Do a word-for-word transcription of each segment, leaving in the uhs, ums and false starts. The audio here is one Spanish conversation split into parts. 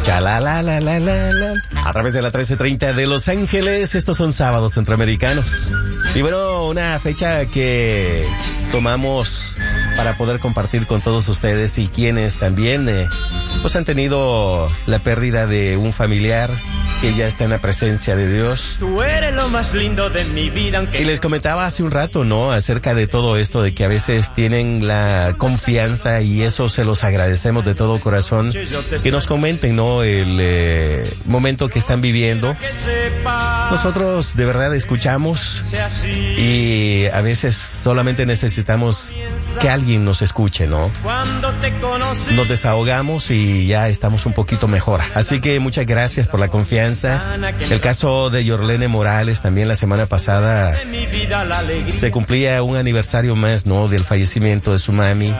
Ya la la la la la la. A través de la trece treinta de Los Ángeles, estos son sábados centroamericanos. Y bueno, una fecha que tomamos para poder compartir con todos ustedes y quienes también eh, pues han tenido la pérdida de un familiar que ya está en la presencia de Dios. Tú eres lo más lindo de mi vida. Aunque... Y les comentaba hace un rato, ¿no? Acerca de todo esto, de que a veces tienen la confianza y eso se los agradecemos de todo corazón. Que nos comenten, ¿no? El eh, momento que están viviendo. Nosotros de verdad escuchamos y a veces solamente necesitamos que alguien nos escuche, ¿no? Nos desahogamos y ya estamos un poquito mejor. Así que muchas gracias por la confianza. El caso de Yorlene Morales, también la semana pasada se cumplía un aniversario más, ¿no? Del fallecimiento de su mami.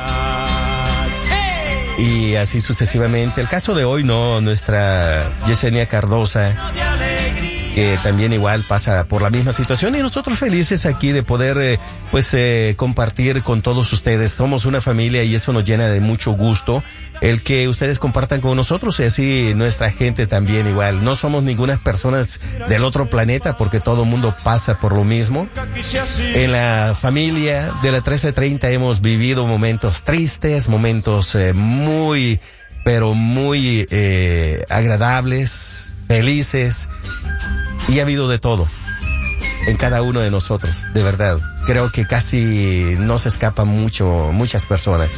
Y así sucesivamente. El caso de hoy, ¿no? Nuestra Yesenia Cardosa, que también igual pasa por la misma situación, y nosotros felices aquí de poder eh, pues eh, compartir con todos ustedes. Somos una familia y eso nos llena de mucho gusto el que ustedes compartan con nosotros y así nuestra gente también igual. No somos ninguna personas del otro planeta porque todo el mundo pasa por lo mismo. En la familia de la trece treinta hemos vivido momentos tristes, momentos eh, muy, pero muy eh, agradables, felices. Y ha habido de todo en cada uno de nosotros, de verdad. Creo que casi no se escapan mucho, muchas personas.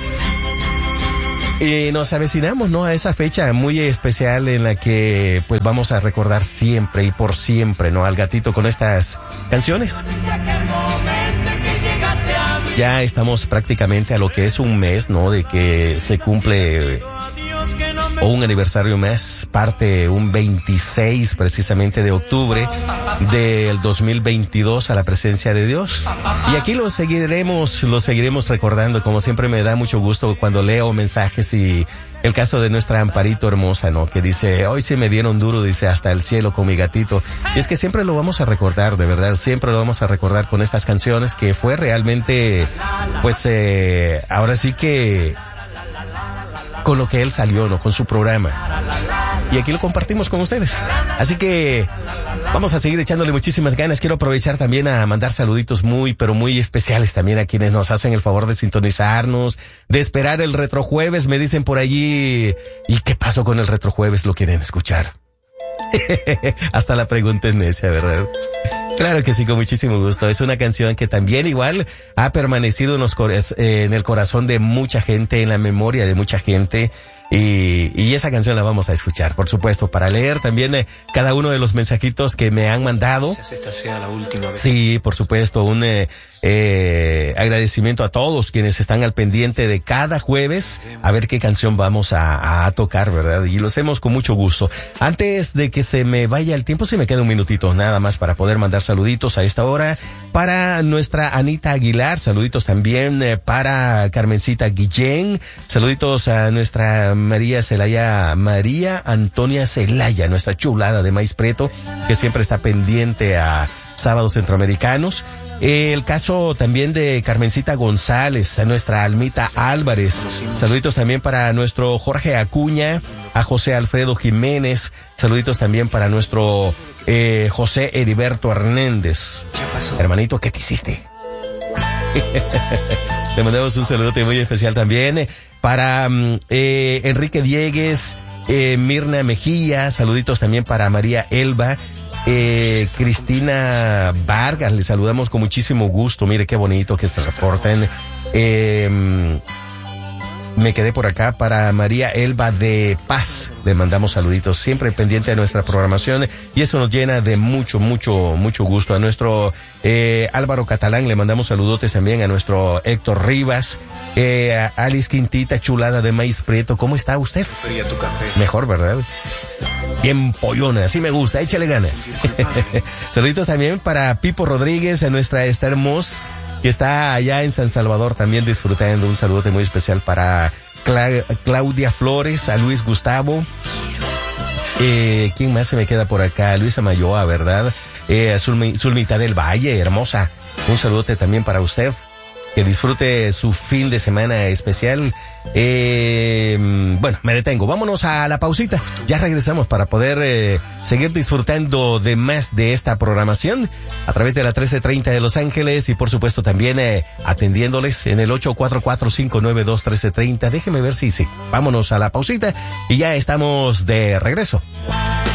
Y nos avecinamos, ¿no? A esa fecha muy especial en la que, pues, vamos a recordar siempre y por siempre, ¿no? Al gatito con estas canciones. Ya estamos prácticamente a lo que es un mes, ¿no? De que se cumple... o un aniversario más, parte un veintiséis precisamente de octubre del dos mil veintidós a la presencia de Dios. Y aquí lo seguiremos, lo seguiremos recordando. Como siempre me da mucho gusto cuando leo mensajes y el caso de nuestra Amparito hermosa, ¿no? Que dice, hoy sí me dieron duro, dice, hasta el cielo con mi gatito. Y es que siempre lo vamos a recordar, de verdad, siempre lo vamos a recordar con estas canciones que fue realmente, pues, eh, ahora sí que... con lo que él salió, ¿no? Con su programa. Y aquí lo compartimos con ustedes. Así que vamos a seguir echándole muchísimas ganas. Quiero aprovechar también a mandar saluditos muy, pero muy especiales también a quienes nos hacen el favor de sintonizarnos, de esperar el retrojueves. Me dicen por allí, ¿y qué pasó con el retrojueves? ¿Lo quieren escuchar? Hasta la pregunta es necia, ¿verdad? Claro que sí, con muchísimo gusto. Es una canción que también igual ha permanecido en, los cor- eh, en el corazón de mucha gente, en la memoria de mucha gente. Y, y esa canción la vamos a escuchar, por supuesto, para leer también eh, cada uno de los mensajitos que me han mandado. Esta sea la última vez. Sí, por supuesto, un eh, eh, agradecimiento a todos quienes están al pendiente de cada jueves a ver qué canción vamos a, a tocar, ¿verdad? Y lo hacemos con mucho gusto. Antes de que se me vaya el tiempo, si me queda un minutito nada más para poder mandar saluditos a esta hora. Para nuestra Anita Aguilar, saluditos también eh, para Carmencita Guillén, saluditos a nuestra María Celaya, María Antonia Celaya, nuestra chulada de maíz preto, que siempre está pendiente a sábados centroamericanos. El caso también de Carmencita González, a nuestra Almita Álvarez, saluditos también para nuestro Jorge Acuña, a José Alfredo Jiménez, saluditos también para nuestro eh, José Heriberto Hernández. Hermanito, ¿qué te hiciste? Le mandamos un saludote muy especial también para eh, Enrique Diegues, eh, Mirna Mejía, saluditos también para María Elba, eh, Cristina Vargas, les saludamos con muchísimo gusto. Mire qué bonito que se reporten. Eh, me quedé por acá para María Elba de Paz, le mandamos saluditos, siempre pendiente de nuestra programación y eso nos llena de mucho, mucho, mucho gusto. A nuestro eh, Álvaro Catalán le mandamos saludotes también, a nuestro Héctor Rivas, eh, a Alice Quintita, chulada de maíz preto. ¿Cómo está usted? Fría tu café. Mejor, ¿verdad? Bien pollona, así me gusta, échale ganas. Saluditos también para Pipo Rodríguez, a nuestra Esther Moss, que está allá en San Salvador también disfrutando. Un saludote muy especial para Cla- Claudia Flores, a Luis Gustavo. Eh, ¿quién más se me queda por acá? Luisa Mayoa, ¿verdad? Eh, a Zulmi- Zulmita del Valle, hermosa. Un saludote también para usted. que disfrute su fin de semana especial. Eh, bueno, me detengo. Vámonos a la pausita. Ya regresamos para poder eh, seguir disfrutando de más de esta programación a través de la trece treinta de Los Ángeles y por supuesto también eh, atendiéndoles en el ocho cuatro cuatro, cinco nueve dos, uno tres tres cero. Déjeme ver si sí. Vámonos a la pausita y ya estamos de regreso.